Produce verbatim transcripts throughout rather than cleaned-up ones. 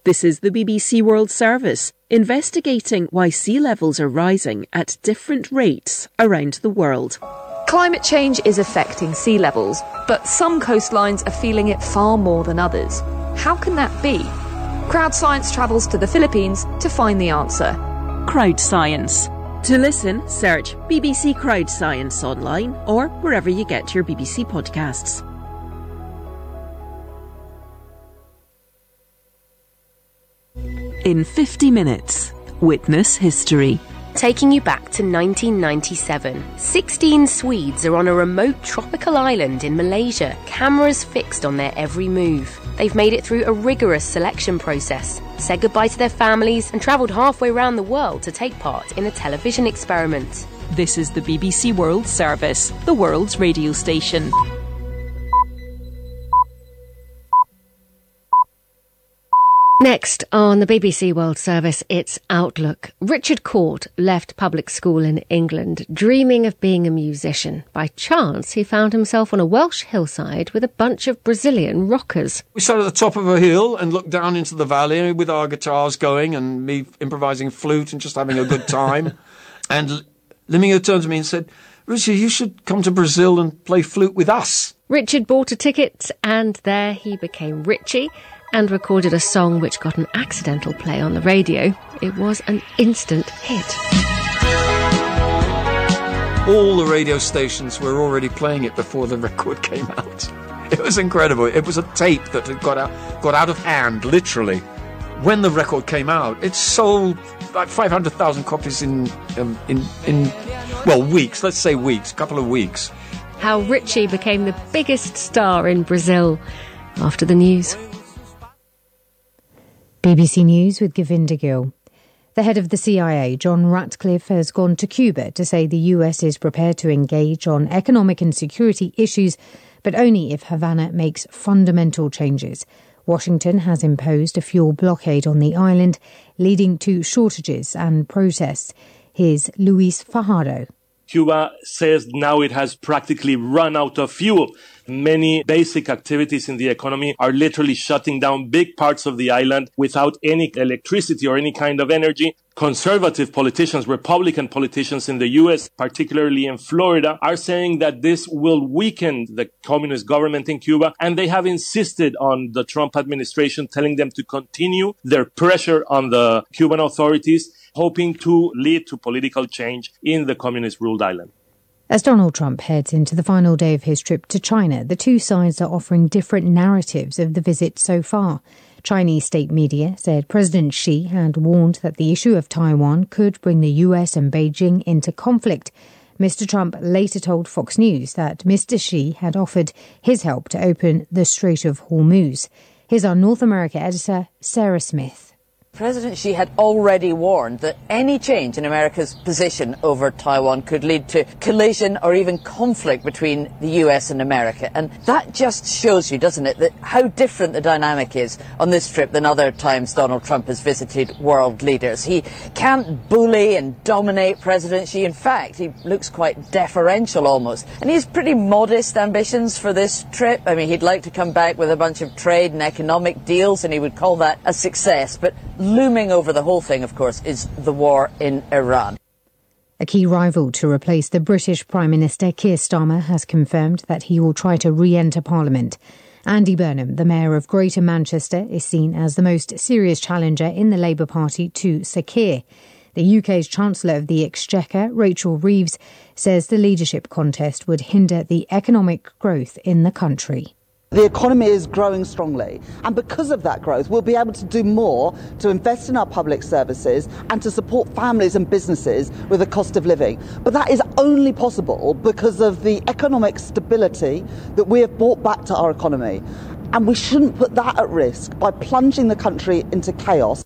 This is the B B C World Service, investigating why sea levels are rising at different rates around the world. Climate change is affecting sea levels, but some coastlines are feeling it far more than others. How can that be? Crowd Science travels to the Philippines to find the answer. Crowd Science. To listen, search B B C Crowd Science online or wherever you get your B B C podcasts. In fifty minutes, witness history. Taking you back to nineteen ninety-seven. sixteen Swedes are on a remote tropical island in Malaysia, cameras fixed on their every move. They've made it through a rigorous selection process, said goodbye to their families and travelled halfway around the world to take part in a television experiment. This is the B B C World Service, the world's radio station. Next on the B B C World Service, it's Outlook. Richard Court left public school in England, dreaming of being a musician. By chance, he found himself on a Welsh hillside with a bunch of Brazilian rockers. We sat at the top of a hill and looked down into the valley with our guitars going and me improvising flute and just having a good time. And Limingo turned to me and said, "Richard, you should come to Brazil and play flute with us." Richard bought a ticket and there he became Richie, and recorded a song which got an accidental play on the radio. It was an instant hit. All the radio stations were already playing it before the record came out. It was incredible. It was a tape that had got out, got out of hand, literally. When the record came out, it sold like five hundred thousand copies in, um, in, in, well, weeks, let's say weeks, a couple of weeks. How Richie became the biggest star in Brazil. After the news. B B C News with Govinda Gill. The head of the C I A, John Ratcliffe, has gone to Cuba to say the U S is prepared to engage on economic and security issues, but only if Havana makes fundamental changes. Washington has imposed a fuel blockade on the island, leading to shortages and protests. Here's Luis Fajardo. Cuba says now it has practically run out of fuel. Many basic activities in the economy are literally shutting down big parts of the island without any electricity or any kind of energy. Conservative politicians, Republican politicians in the U S, particularly in Florida, are saying that this will weaken the communist government in Cuba, and they have insisted on the Trump administration telling them to continue their pressure on the Cuban authorities, hoping to lead to political change in the communist-ruled island. As Donald Trump heads into the final day of his trip to China, the two sides are offering different narratives of the visit so far. Chinese state media said President Xi had warned that the issue of Taiwan could bring the U S and Beijing into conflict. Mister Trump later told Fox News that Mister Xi had offered his help to open the Strait of Hormuz. Here's our North America editor, Sarah Smith. President Xi had already warned that any change in America's position over Taiwan could lead to collision or even conflict between the U S and America. And that just shows you, doesn't it, that how different the dynamic is on this trip than other times Donald Trump has visited world leaders. He can't bully and dominate President Xi. In fact, he looks quite deferential almost. And he has pretty modest ambitions for this trip. I mean, he'd like to come back with a bunch of trade and economic deals, and he would call that a success. But looming over the whole thing, of course, is the war in Iran. A key rival to replace the British Prime Minister, Keir Starmer, has confirmed that he will try to re-enter Parliament. Andy Burnham, the Mayor of Greater Manchester, is seen as the most serious challenger in the Labour Party to Sir Keir. The U K's Chancellor of the Exchequer, Rachel Reeves, says the leadership contest would hinder the economic growth in the country. The economy is growing strongly, and because of that growth, we'll be able to do more to invest in our public services and to support families and businesses with the cost of living. But that is only possible because of the economic stability that we have brought back to our economy. And we shouldn't put that at risk by plunging the country into chaos.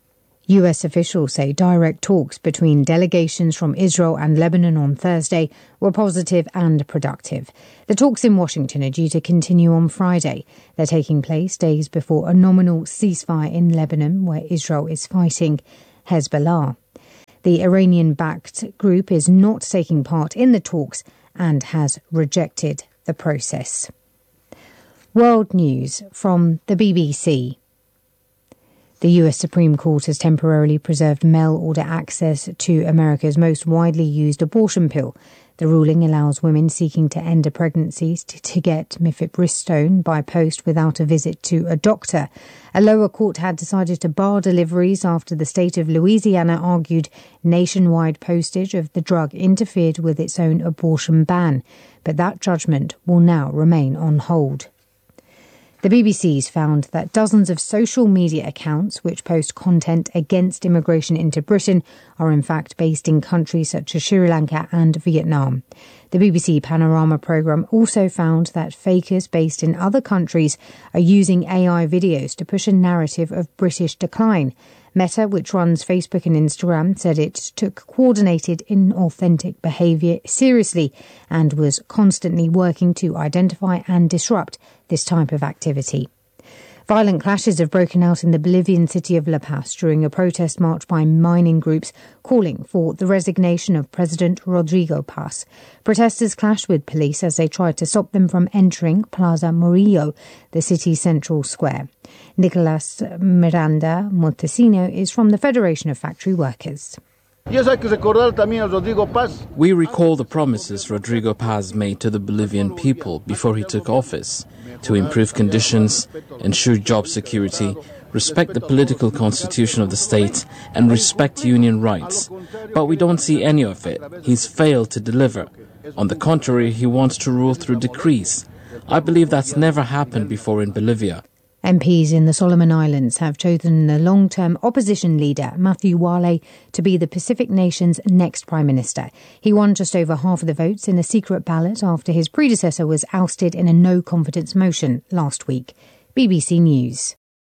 U S officials say direct talks between delegations from Israel and Lebanon on Thursday were positive and productive. The talks in Washington are due to continue on Friday. They're taking place days before a nominal ceasefire in Lebanon, where Israel is fighting Hezbollah. The Iranian-backed group is not taking part in the talks and has rejected the process. World news from the B B C. The U S Supreme Court has temporarily preserved mail-order access to America's most widely used abortion pill. The ruling allows women seeking to end a pregnancy to, to get mifepristone by post without a visit to a doctor. A lower court had decided to bar deliveries after the state of Louisiana argued nationwide postage of the drug interfered with its own abortion ban. But that judgment will now remain on hold. The B B C's found that dozens of social media accounts which post content against immigration into Britain are in fact based in countries such as Sri Lanka and Vietnam. The B B C Panorama programme also found that fakers based in other countries are using A I videos to push a narrative of British decline. Meta, which runs Facebook and Instagram, said it took coordinated, inauthentic behaviour seriously and was constantly working to identify and disrupt this type of activity. Violent clashes have broken out in the Bolivian city of La Paz during a protest march by mining groups calling for the resignation of President Rodrigo Paz. Protesters clashed with police as they tried to stop them from entering Plaza Murillo, the city's central square. Nicolas Miranda Montesino is from the Federation of Factory Workers. We recall the promises Rodrigo Paz made to the Bolivian people before he took office to improve conditions, ensure job security, respect the political constitution of the state, and respect union rights. But we don't see any of it. He's failed to deliver. On the contrary, he wants to rule through decrees. I believe that's never happened before in Bolivia. M Ps in the Solomon Islands have chosen the long-term opposition leader, Matthew Wale, to be the Pacific nation's next Prime Minister. He won just over half of the votes in a secret ballot after his predecessor was ousted in a no-confidence motion last week. B B C News.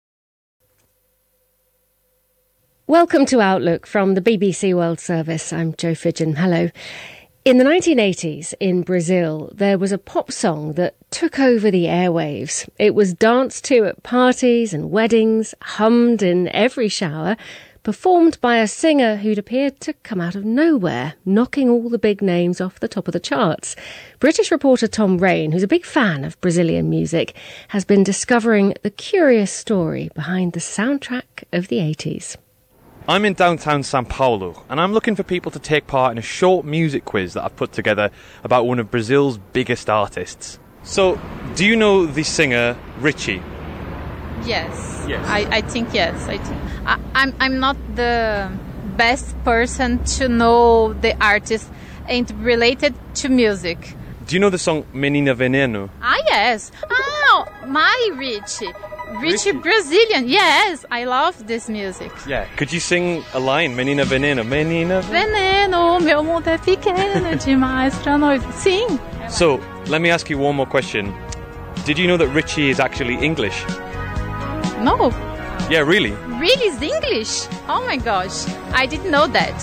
Welcome to Outlook from the B B C World Service. I'm Jo Fidgen. Hello. In the nineteen eighties, in Brazil, there was a pop song that took over the airwaves. It was danced to at parties and weddings, hummed in every shower, performed by a singer who'd appeared to come out of nowhere, knocking all the big names off the top of the charts. British reporter Tom Raine, who's a big fan of Brazilian music, has been discovering the curious story behind the soundtrack of the eighties. I'm in downtown Sao Paulo, and I'm looking for people to take part in a short music quiz that I've put together about one of Brazil's biggest artists. So, do you know the singer Richie? Yes. Yes. I, I think yes. I think. I, I'm I'm not the best person to know the artist and related to music. Do you know the song Menina Veneno? Ah, yes. Ah, my Richie. Richie Brazilian. Yes, I love this music. Yeah. Could you sing a line? Menina Veneno. Menina Veneno, meu mundo é pequeno demais pra nós. Sim. So, let me ask you one more question. Did you know that Richie is actually English? No. Yeah, really? Really is English? Oh my gosh. I didn't know that.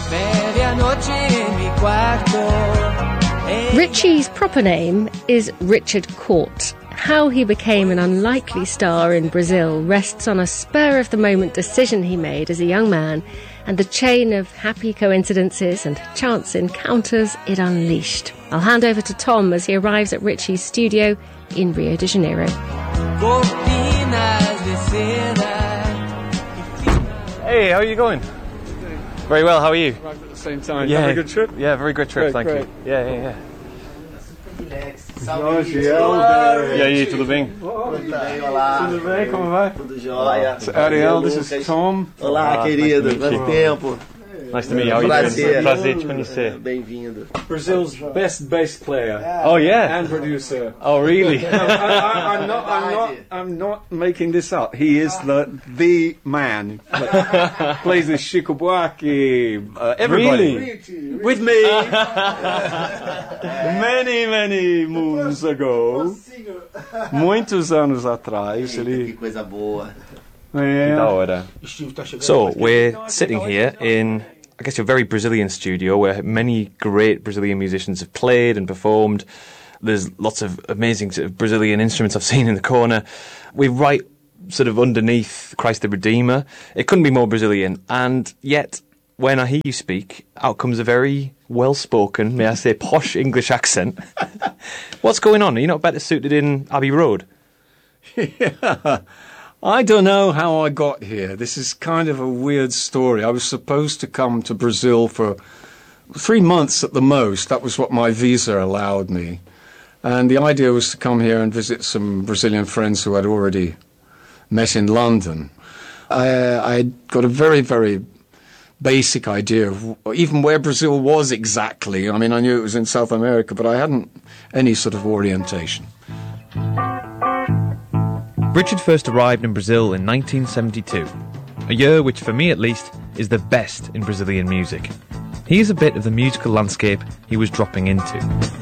Richie's proper name is Richard Court. How he became an unlikely star in Brazil rests on a spur-of-the-moment decision he made as a young man and the chain of happy coincidences and chance encounters it unleashed. I'll hand over to Tom as he arrives at Richie's studio in Rio de Janeiro. Hey, how are you going? Very well, how are you? Right at the same time. Yeah. Have a good trip? Yeah, very good trip, Great, thank great. you. Yeah, yeah, yeah. E aí, tudo bem? Olá. Tudo bem? Como vai? Tudo jóia. Ariel, this is Tom. Olá, Olá, querido. nice to meet Quanto you. tempo? Nice to meet you. How are you Prazer. doing? Prazer te conhecer. Bem-vindo. Brazil's best bass player. Oh, yeah? And producer. Oh, really? No, I, I, I'm not. I'm not. I'm not making this up. He is the the man. Like, plays with Chico Buarque. Uh, everybody. Really? With me. many, many moons ago. Muitos anos atrás. Ele. Que coisa boa. Yeah. So, we're sitting here in, I guess, a very Brazilian studio where many great Brazilian musicians have played and performed. There's lots of amazing sort of Brazilian instruments I've seen in the corner. We're right sort of underneath Christ the Redeemer. It couldn't be more Brazilian. And yet, when I hear you speak, out comes a very well-spoken, may I say, posh English accent. What's going on? Are you not better suited in Abbey Road? Yeah. I don't know how I got here. This is kind of a weird story. I was supposed to come to Brazil for three months at the most. That was what my visa allowed me. And the idea was to come here and visit some Brazilian friends who I'd already met in London. I, I got a very, very basic idea of even where Brazil was exactly. I mean, I knew it was in South America, but I hadn't any sort of orientation. Richard first arrived in Brazil in nineteen seventy-two, a year which, for me at least, is the best in Brazilian music. He is a bit of the musical landscape he was dropping into.